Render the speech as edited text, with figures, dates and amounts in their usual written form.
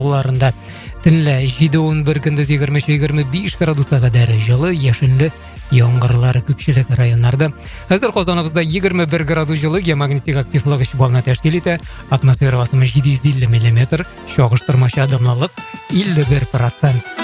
Оларында тінлі 7-11 күндіз 20-25 градусаға дәрі жылы, ешінді яңғырлары көпшілік районларда. Әзір қозанымызда 21 градус жылы, геомагнитик активлығы шыбалына тәшкел еті, атмосфера басымы 750 мм, шоғыштырмашы адамлалық 51%.